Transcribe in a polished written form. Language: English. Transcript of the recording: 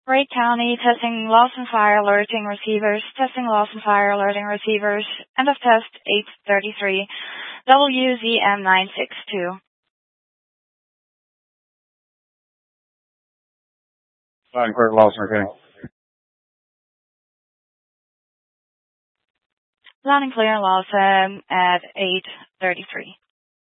Wright County, testing loss and fire alerting receivers, testing loss and fire alerting receivers, end of test 833, WZM962. Loud and clear, Lawson repeating. Loud and clear, Lawson at 833.